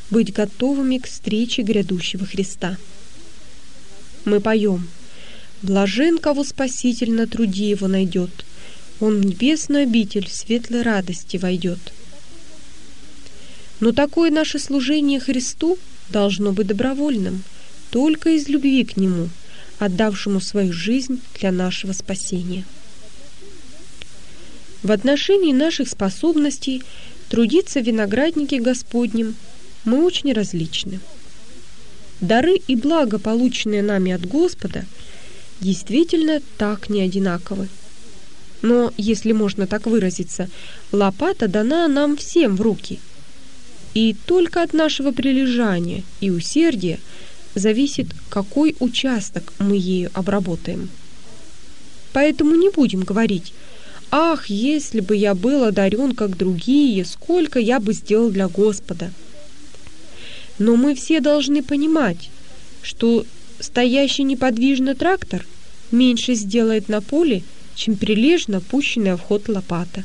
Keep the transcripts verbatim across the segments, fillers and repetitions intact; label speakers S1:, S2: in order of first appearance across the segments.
S1: быть готовыми к встрече грядущего Христа. Мы поем: «Блажен, кого Спаситель на труде его найдет, он в небесную обитель в светлой радости войдет». Но такое наше служение Христу должно быть добровольным, только из любви к Нему, отдавшему свою жизнь для нашего спасения. В отношении наших способностей трудиться в винограднике Господнем мы очень различны. Дары и блага, полученные нами от Господа, действительно так не одинаковы. Но, если можно так выразиться, лопата дана нам всем в руки. И только от нашего прилежания и усердия зависит, какой участок мы ею обработаем. Поэтому не будем говорить: «Ах, если бы я был одарен, как другие, сколько я бы сделал для Господа!» Но мы все должны понимать, что стоящий неподвижно трактор меньше сделает на поле, чем прилежно пущенная в ход лопата.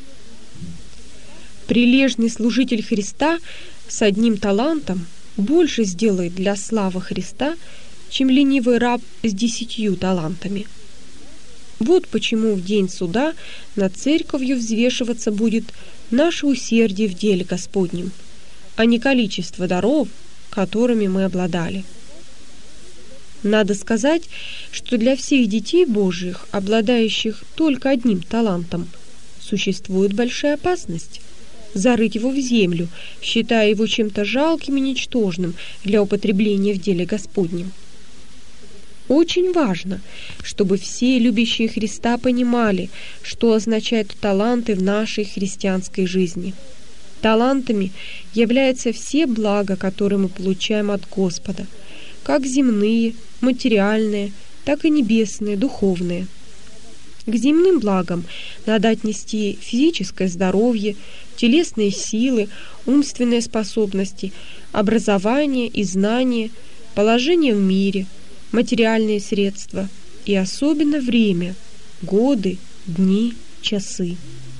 S1: Прилежный служитель Христа с одним талантом больше сделает для славы Христа, чем ленивый раб с десятью талантами. Вот почему в день суда над церковью взвешиваться будет наше усердие в деле Господнем, а не количество даров, которыми мы обладали. Надо сказать, что для всех детей Божьих, обладающих только одним талантом, существует большая опасность зарыть его в землю, считая его чем-то жалким и ничтожным для употребления в деле Господнем. Очень важно, чтобы все любящие Христа понимали, что означают таланты в нашей христианской жизни. Талантами являются все блага, которые мы получаем от Господа, как земные, материальные, так и небесные, духовные. К земным благам надо отнести физическое здоровье, телесные силы, умственные способности, образование и знания, положение в мире, материальные средства и особенно время, годы, дни, часы.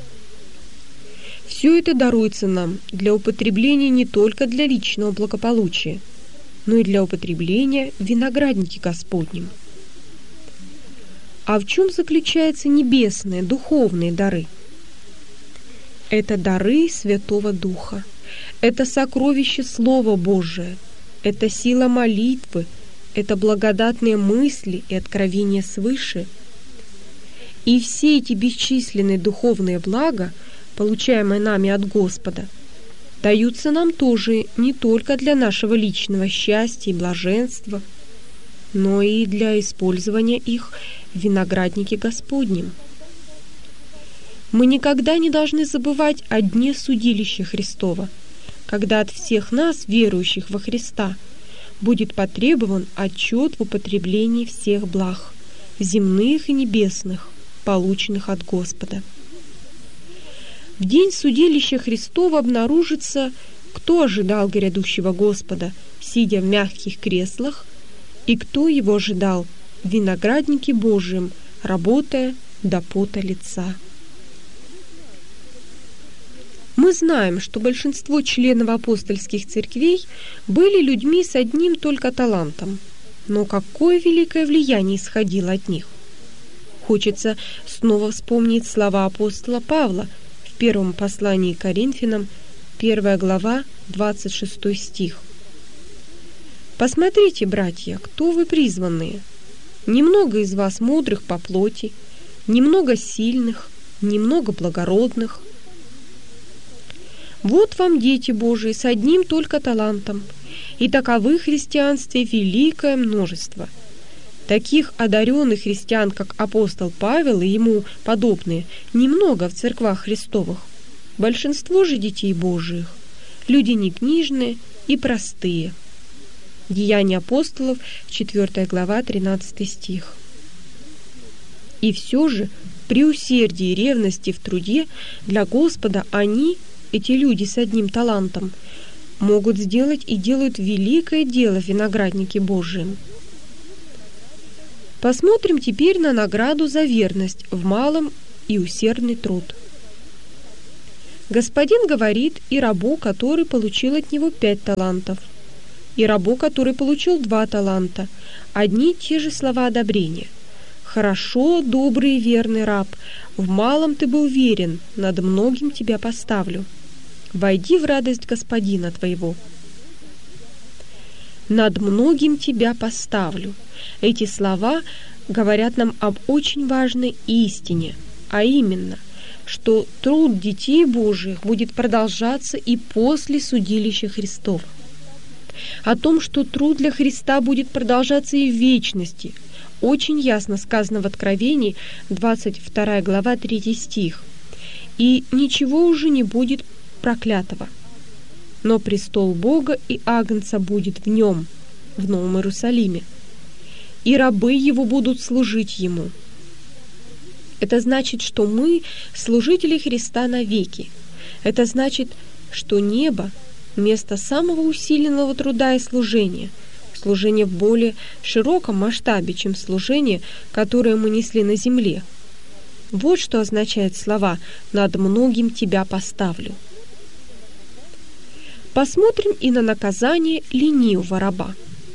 S1: Все это даруется нам для употребления не только для личного благополучия, но и для употребления в винограднике Господнем. А в чем заключаются небесные, духовные дары? Это дары Святого Духа, это сокровище Слова Божия, это сила молитвы, это благодатные мысли и откровения свыше. И все эти бесчисленные духовные блага, получаемые нами от Господа, даются нам тоже не только для нашего личного счастья и блаженства, но и для использования их в винограднике Господнем. Мы никогда не должны забывать о дне судилища Христова, когда от всех нас, верующих во Христа, будет потребован отчет в употреблении всех благ, земных и небесных, полученных от Господа. В день судилища Христова обнаружится, кто ожидал грядущего Господа, сидя в мягких креслах, и кто его ожидал в винограднике Божьем, работая до пота лица. Мы знаем, что большинство членов апостольских церквей были людьми с одним только талантом, но какое великое влияние исходило от них. Хочется снова вспомнить слова апостола Павла в первом послании к Коринфянам, первая глава, двадцать шестой стих. «Посмотрите, братья, кто вы призванные. Немного из вас мудрых по плоти, немного сильных, немного благородных. Вот вам дети Божии с одним только талантом, и таковых в христианстве великое множество. Таких одаренных христиан, как апостол Павел и ему подобные, немного в церквах Христовых. Большинство же детей Божиих – люди некнижные и простые». Деяния апостолов, четвёртая глава, тринадцатый стих. И все же, при усердии и ревности в труде для Господа они, эти люди с одним талантом, могут сделать и делают великое дело в винограднике Божьем. Посмотрим теперь на награду за верность в малом и усердный труд. Господин говорит и рабу, который получил от него пять талантов, и рабу, который получил два таланта, одни и те же слова одобрения. «Хорошо, добрый и верный раб, в малом ты был верен, над многим тебя поставлю. Войди в радость господина твоего». «Над многим тебя поставлю». Эти слова говорят нам об очень важной истине, а именно, что труд детей Божьих будет продолжаться и после судилища Христова. О том, что труд для Христа будет продолжаться и в вечности, очень ясно сказано в Откровении, двадцать вторая глава, третий стих. «И ничего уже не будет проклятого, но престол Бога и Агнца будет в нем, в Новом Иерусалиме, и рабы его будут служить ему». Это значит, что мы служители Христа навеки. Это значит, что небо – место самого усиленного труда и служения, служение в более широком масштабе, чем служение, которое мы несли на земле. Вот что означают слова «над многим тебя поставлю». Посмотрим и на наказание ленивого раба.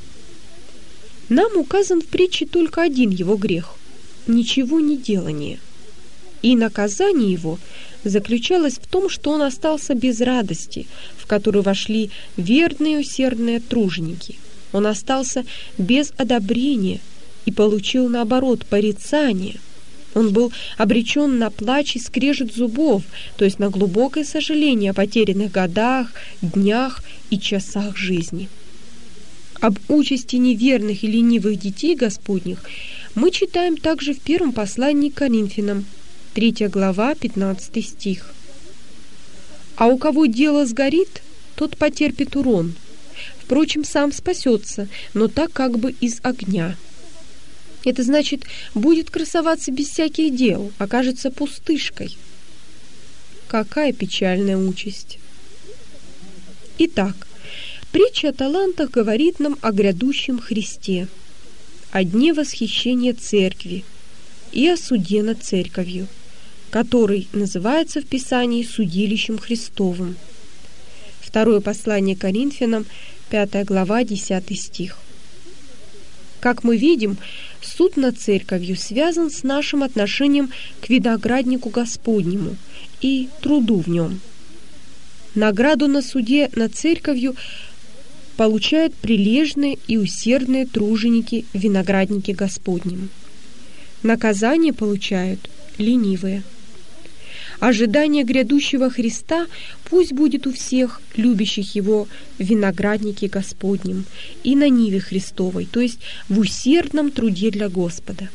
S1: Нам указан в притче только один его грех – ничего не делание. И наказание его заключалось в том, что он остался без радости, в которую вошли верные усердные труженики. Он остался без одобрения и получил, наоборот, порицание. Он был обречен на плач и скрежет зубов, то есть на глубокое сожаление о потерянных годах, днях и часах жизни. Об участи неверных и ленивых детей Господних мы читаем также в первом послании к Коринфянам, третья глава, пятнадцатый стих. «А у кого дело сгорит, тот потерпит урон. Впрочем, сам спасется, но так как бы из огня». Это значит, будет красоваться без всяких дел, окажется пустышкой. Какая печальная участь! Итак, притча о талантах говорит нам о грядущем Христе, о дне восхищения Церкви и о суде над Церковью, который называется в Писании судилищем Христовым. Второе послание Коринфянам, пятая глава, десятый стих. Как мы видим, суд над Церковью связан с нашим отношением к винограднику Господнему и труду в нем. Награду на суде над Церковью получают прилежные и усердные труженики в винограднике Господнем. Наказание получают ленивые. Ожидание грядущего Христа пусть будет у всех, любящих Его в винограднике Господнем и на ниве Христовой, то есть в усердном труде для Господа.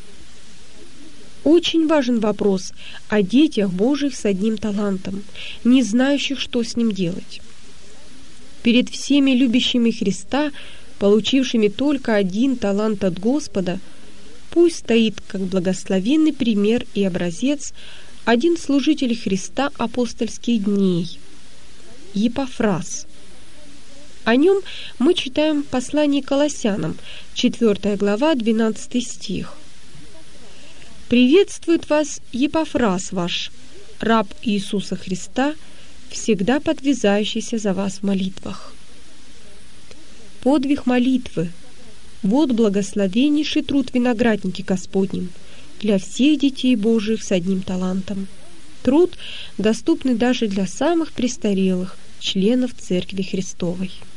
S1: Очень важен вопрос о детях Божьих с одним талантом, не знающих, что с ним делать. Перед всеми любящими Христа, получившими только один талант от Господа, пусть стоит как благословенный пример и образец один служитель Христа апостольских дней – Епафрас. О нем мы читаем в послании к Колоссянам, четвёртая глава, двенадцатый стих. «Приветствует вас Епафрас ваш, раб Иисуса Христа, всегда подвязающийся за вас в молитвах». Подвиг молитвы – вот благословеннейший труд в винограднике Господнем для всех детей Божьих с одним талантом. Труд, доступный даже для самых престарелых членов Церкви Христовой.